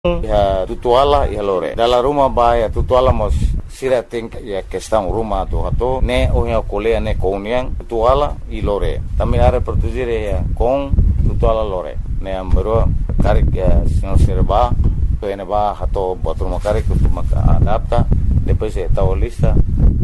Ya tutuala ya lore. Dalam rumah bahaya tutuala mos sira think ya questão rumah tu hato ne ohia kolea ne koniang tutuala I lore. Tami are produzire ya com tutuala lore. Ne ambero karik ya senhor serba to ene ba hato bathroom karik tu maka adapta depois é tal lista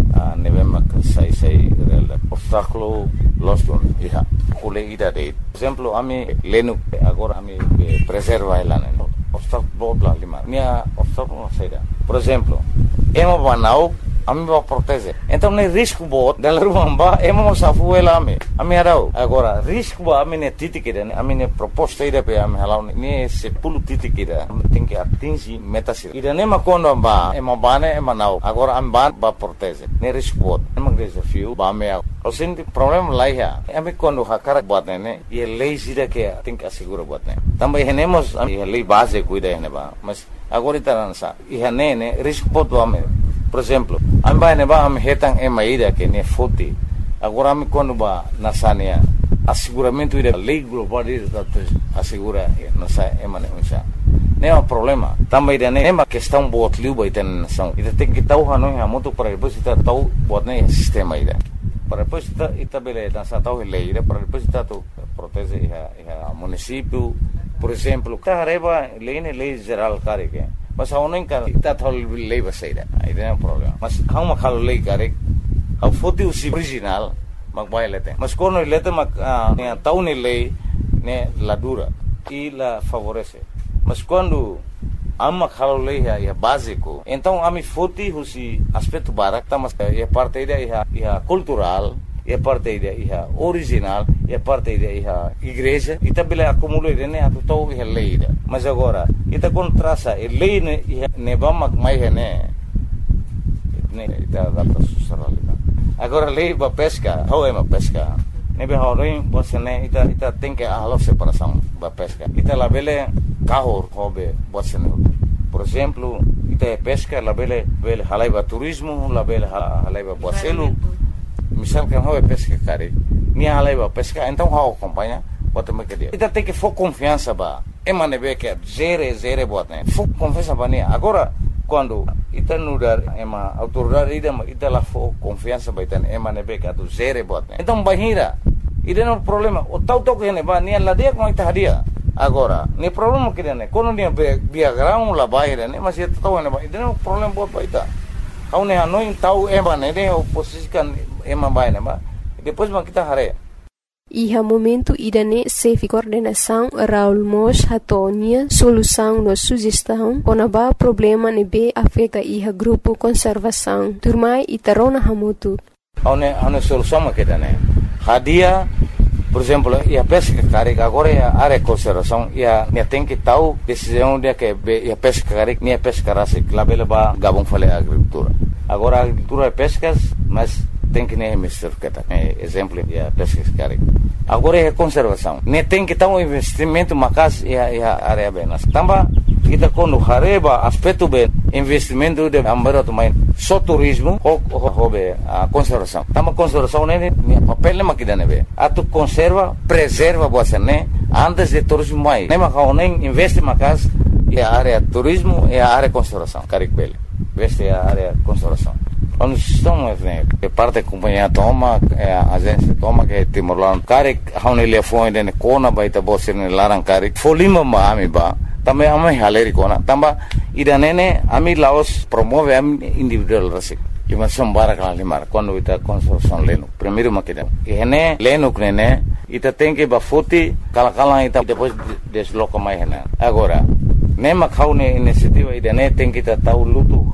ne vem sai rel obstáculo losto ya kole ida de. Por exemplo, ami lenu agora ami preserva ela ne. Obstáculo bla lima. Nia obstáculo saída. Por exemplo, ema banau, ami va protege. Então nem risco bot dela rumba, ema mo safu ela ami arau. Agora risco ba ami ne titikira, ami ne proposta ida pe ami halau ne se pulu titikira. Tem que atingir metas. Ida nema quando ba ema bane ema nau. Agora ami ban ba protege. Ne risco bot. Ema desafio ba me au. O senti problema lá ya. Ami quando hakara buat ne, e lei sida que tem que assegurar buat ne. Também renemos a lei base cuida ne ba. Mas agora está nessa. E ne risco bot ba me. Por exemplo, ami ba ne ba ami hetang ema ida que ne foti. Agora ami quando ba nasania asseguramento ida lei global ida assegura nessa ema ne unsa. Não é um problema. Também não é uma questão bot liu ba iten nação. Ida tem que tau hanoi hamoto para depois ita tau bot ne sistema ida. Para depois ita bele dança tau lei ida para depois ita tu protege o município. Por exemplo, tá reba lei geral care que. Mas a onen kan ita tau lei ba saída. Aí não é um problema. Mas há uma calo lei care. A foto o original magbai lete. Mas quando lete mag ne tau ne lei ne la dura e la favorece. Mas quando ama kalau lei é básico, então a mi foti husi aspecto barak, mas é parte da é cultural, é parte da é original, é parte da é igreja, e também acumula né a total é lei. Mas agora, ita contrasta é lei ne vamos mais né ita data social. Agora lei ba pesca, how é uma pesca? Nebe horin você né ita tem que a separação ba pesca. Ita la bele carro hobe você né. Por exemplo, ita pesca la bele halaiba turismo, la bele halaiba boacelo. Misal que hobe pesca cari. Ni halaiba pesca, então how acompanha, bota me que dia. Ita tem que for confiança ba. Emane be que zere bota né. For confiança ba ni. Agora quando ita nudar ema autoridade ita la for confiança ba ita emane be que tu zere bota né. Então bahira. Ida não problema. O tal que ne ba ni la dia com ita hadia. Agora, nem problema que né, quando nem biagrão lá bairro né, mas isso tau né, isso não problema buat baita. Kau né hanoi tau ema né, o posisikan ema bairro né, depois mas kita hare. Iha momento idane safe coordenação Raul Mos hatonia solução no sugestão onaba problema ne be afeta iha grupo conservação turmai itarona hamutu. Hane solução que né. Hadia por exemplo, a pesca carica agora é a área de conservação e a tem que tal decisão de que a pesca carica nem a pesca raça que lá bela gabon fale agricultura. Agora a agricultura é pescas, mas tem que nem mister que tá. Exemplo é a pesca carica. Agora é a conservação. Nem tem que tal investimento macas e a área bem. Tamba kita quando hareba aspecto bem investimento de ambero também só turismo ou a conservação. Tama conservação nem papel nem makida nebe. Atu conserva, preserva você né antes de turismo mais. Nem macau nem investe macas e a área turismo e a área conservação. Caricbel. Investe a área conservação. Quando estamos né que parte da companhia toma a agência toma que Timor-Leste caric haune ele foi né kona baita você né larang caric folima ma ami ba. Também ami haleri kona tamba ida nene ami Laos promove ami individual rasik imação barakala limar quando ita conservação leno primeiro makida e hene leno knene ita tem que bafuti kala ita depois desloca mais hena agora nema kaune iniciativa ida ne tem que tau luto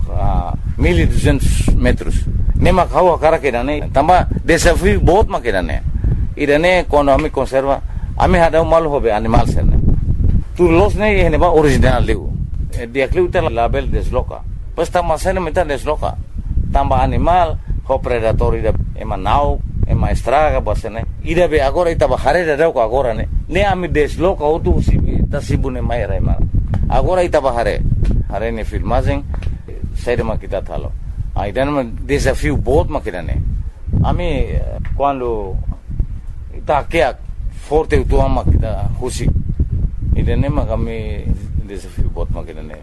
1200 metros nema kau cara que ne tamba desafio बहुत makida ne ida ne quando ami conserva ami hada mal hobe animal sene tu los ne hene ba original liu dia kliu tel label desloca pas tama sene meta desloca tamba animal ho predator ida ema nau ema estraga basene ida be agora ita ba hare da ko agora ne ami desloca otu ta sibune mai raima agora ita ba hare ne filmagem saída ma kita thalo aidan ma desafio बहुत makina ne ami quando ita kia forte tu ama kita husi ida ne ma kami desafio bot makina ne.